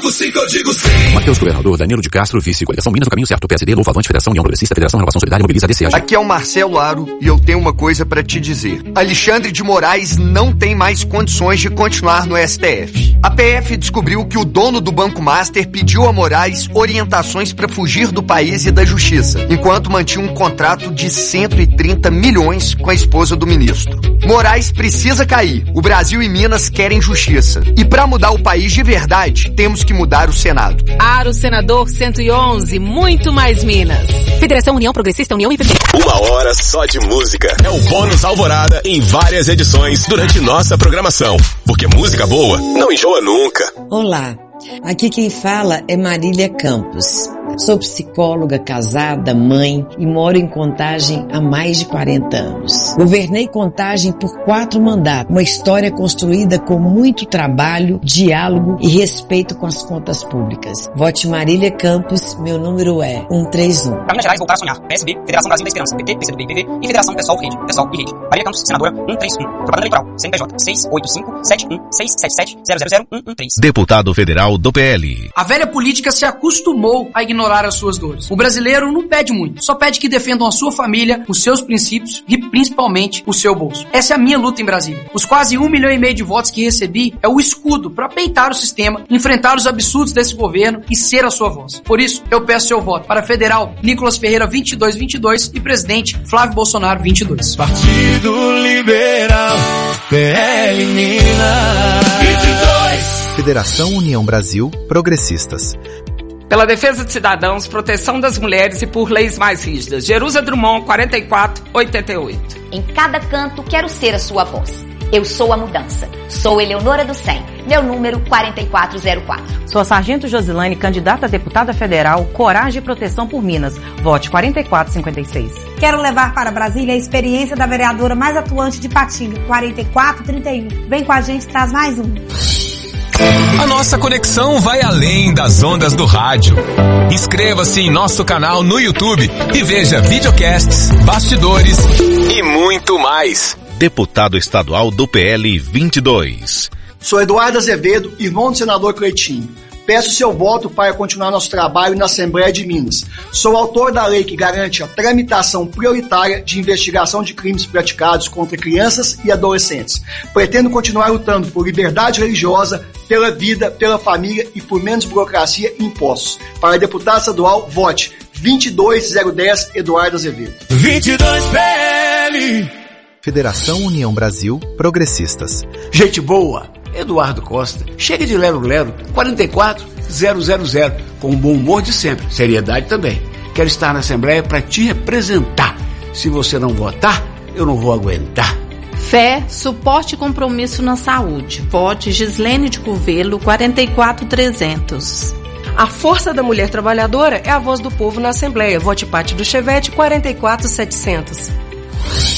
marco 5, eu digo sim. Matheus Governador, Danilo de Castro, vice, coligação Minas no Caminho Certo, PSD, Louva Avante, Federação União Progressista, Federação Renovação Solidária, Mobiliza, DCA. Aqui é o Marcelo Aro e eu tenho uma coisa pra te dizer. Alexandre de Moraes não tem mais condições de continuar no STF. A PF descobriu que o dono do Banco Master pediu a Moraes orientações pra fugir do país e da justiça, enquanto mantinha um contrato de 130 milhões com a esposa do ministro. Moraes precisa cair. O Brasil e Minas querem justiça. E pra mudar o país de verdade, temos que mudar o Senado. Aro Senador 111, muito mais Minas. Federação União Progressista, União e PP. 1 hora só de música. É o bônus Alvorada em várias edições durante nossa programação. Porque música boa não enjoa nunca. Olá, aqui quem fala é Marília Campos. Sou psicóloga, casada, mãe e moro em Contagem há mais de 40 anos. Governei Contagem por 4 mandatos, uma história construída com muito trabalho, diálogo e respeito com as contas públicas. Vote Marília Campos, meu número é 131. Pra Minas Gerais, voltar a sonhar. PSB, Federação Brasil da Esperança, PT, PCdoB e PV e Federação Pessoal e Rede. Marília Campos, senadora 131. Propaganda eleitoral, CNPJ 685-71-677-000-113. Deputado Federal do PL. A velha política se acostumou a ignorar as suas dores. O brasileiro não pede muito, só pede que defendam a sua família, os seus princípios e principalmente o seu bolso. Essa é a minha luta em Brasília. Os quase 1,5 milhão de votos que recebi é o escudo para peitar o sistema, enfrentar os absurdos desse governo e ser a sua voz. Por isso, eu peço seu voto para Federal Nicolas Ferreira 2222 e Presidente Flávio Bolsonaro 22. Partido Liberal, PL Minas 22. Federação União Brasil Progressistas. Pela defesa de cidadãos, proteção das mulheres e por leis mais rígidas. Jerusa Drummond, 4488. Em cada canto, quero ser a sua voz. Eu sou a mudança. Sou Eleonora do 100. Meu número 4404. Sou a Sargento Josilane, candidata a deputada federal, Coragem e Proteção por Minas. Vote 4456. Quero levar para Brasília a experiência da vereadora mais atuante de Patinga, 4431. Vem com a gente, traz mais um. A nossa conexão vai além das ondas do rádio. Inscreva-se em nosso canal no YouTube e veja videocasts, bastidores e muito mais. Deputado estadual do PL 22. Sou Eduardo Azevedo, irmão do senador Cleitinho. Peço seu voto para continuar nosso trabalho na Assembleia de Minas. Sou autor da lei que garante a tramitação prioritária de investigação de crimes praticados contra crianças e adolescentes. Pretendo continuar lutando por liberdade religiosa, pela vida, pela família e por menos burocracia e impostos. Para deputado estadual, vote 22010 Eduardo Azevedo. 22 PL. Federação União Brasil Progressistas. Gente boa, Eduardo Costa. Chega de lero-lero, 44000, com o bom humor de sempre, seriedade também. Quero estar na Assembleia para te representar. Se você não votar, eu não vou aguentar. Fé, suporte e compromisso na saúde. Vote Gislene de Curvelo, 44300. A força da mulher trabalhadora é a voz do povo na Assembleia. Vote Pátio do Chevette, 44700.